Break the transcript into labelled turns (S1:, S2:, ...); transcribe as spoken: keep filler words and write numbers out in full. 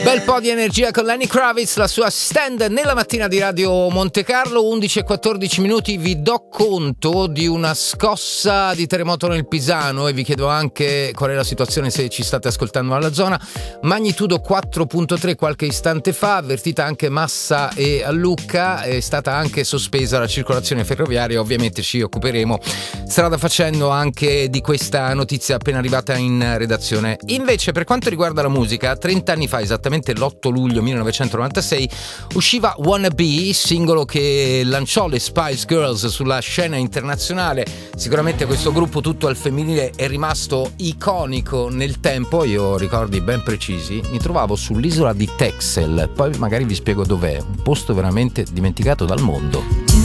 S1: Bel po' di energia con Lenny Kravitz, la sua Stand nella mattina di Radio Monte Carlo. Undici e quattordici minuti. Vi do conto di una scossa di terremoto nel Pisano e vi chiedo anche qual è la situazione se ci state ascoltando dalla zona. Magnitudo quattro virgola tre qualche istante fa, avvertita anche Massa e a Lucca, è stata anche sospesa la circolazione ferroviaria. Ovviamente ci occuperemo strada facendo anche di questa notizia appena arrivata in redazione. Invece, per quanto riguarda la musica, trenta anni fa, esattamente l'otto luglio millenovecentonovantasei, usciva Wanna Be, singolo che lanciò le Spice Girls sulla scena internazionale. Sicuramente questo gruppo tutto al femminile è rimasto iconico nel tempo. Io ho ricordi ben precisi. Mi trovavo sull'isola di Texel, poi magari vi spiego dov'è, un posto veramente dimenticato dal mondo.